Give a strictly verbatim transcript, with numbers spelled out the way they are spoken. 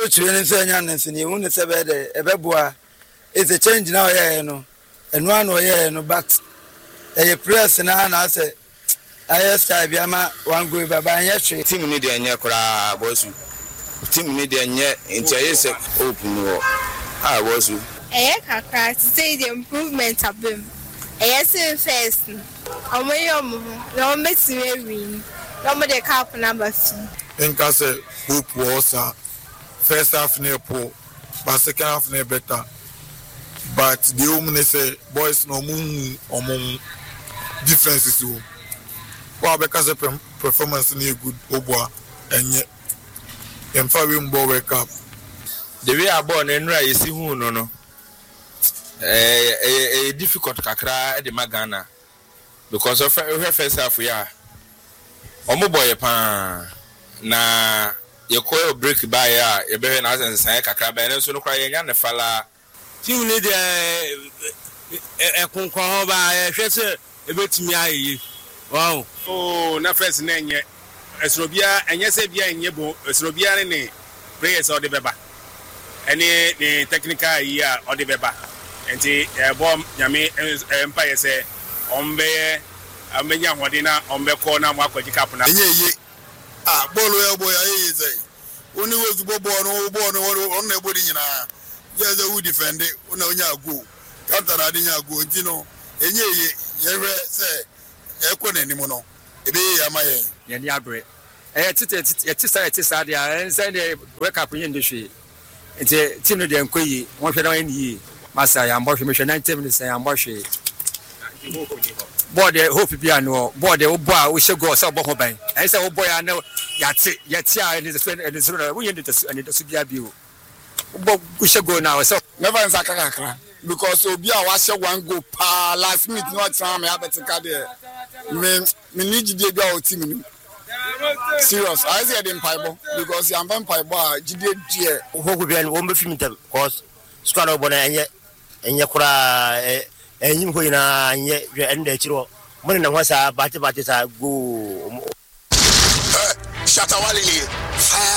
children say nyan sin you won say be de ebeboa is a change now here no enu an here no but e press na na say I style bi ama one go baba anya hwe team ni de anya kura bosu team ni de anya ntia say open wo ah bosu eh kakra say the improvement abem eh say first omoyom no meti win no mo de cap number three enka say hope was first half near poor but second half near better but the woman say boys no moon or moon differences too well because of performance near good obwa and yet in five ball wake up the way I born and right see who no no eh difficult kakra e de magana because of her first half ya omo boy pa na ye call break by ya ye be na sensan kakra ba na so no kra ye nya ne fala team ni de e konkon ho ba e hwe se e betimi ayi wow oh na first na enye esrobia enye se bia enye bo esrobia ne ne players o de beba ene ne technical yi a o de beba enti e bom nyame empire se ombe amenya hode na ombe ko na mo akwaji cap na enye ye ah bolu ya boy ayi say oni wezu bobo no bo no on na ebodi nyina ya za who defend ona onya go counter adi nya go nti no enye ye ye re say e ko na nimu no ebe ya ma ye ye ni abre eh tete tete tete tete dia en say dey wake up yin de hwe nti team no de enkoyi won hwe na yin yi masa ya mbo hwe me hwe ninety minutes ya mbo hwe board hope bia no board wo bo a wo shego so bo ho ban en say wo boy ya na ya te ya te a ni so ni so wo yin de so ani de so bia bi wo bo wo shego na so never nsa kakakra because obi a wa she one go pa last minute no time ya betika there me me need the bia o team ni serious I say dem paibo because ya mban paibo a gide die ho go bia no wo mbe film tem cause squad obo na enye enye kura enyim ko ina anye ende chiro mun na wasa bati bati sa go Shatawali fire